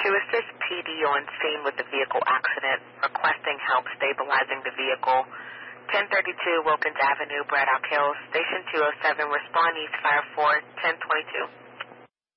To assist PD on scene with the vehicle accident, requesting help stabilizing the vehicle, 1032 Wilkins Avenue, Braddock Hills, Station 207, respond East Fire 4, 1022.